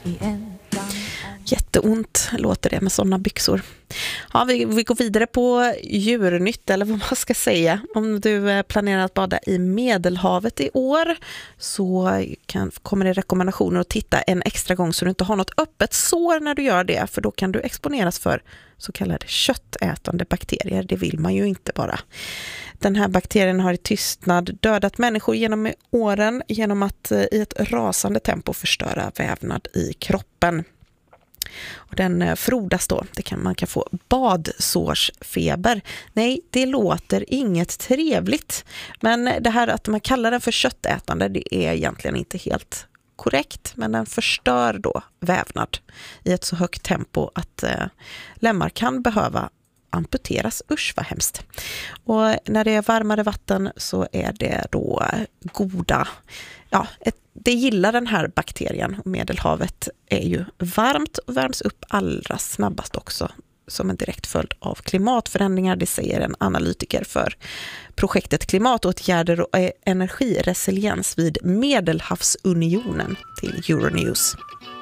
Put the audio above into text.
Jätteont låter det med sådana byxor. Ja, vi går vidare på djurnytt, eller vad man ska säga. Om du planerar att bada i Medelhavet i år så kommer det rekommendationer att titta en extra gång så du inte har något öppet sår när du gör det. För då kan du exponeras för så kallade köttätande bakterier. Det vill man ju inte bara. Den här bakterien har i tystnad dödat människor genom åren genom att i ett rasande tempo förstöra vävnad i kroppen. Och den frodas då. Man kan få badsårsfeber. Nej, det låter inget trevligt. Men det här att man kallar den för köttätande, det är egentligen inte helt korrekt. Men den förstör då vävnad i ett så högt tempo att lemmar kan behöva amputeras. Usch, vad hemskt. Och när det är varmare vatten så är det då goda... det gillar den här bakterien. Medelhavet är ju varmt och värms upp allra snabbast också som en direkt följd av klimatförändringar. Det säger en analytiker för projektet Klimatåtgärder och energiresiliens vid Medelhavsunionen till Euronews.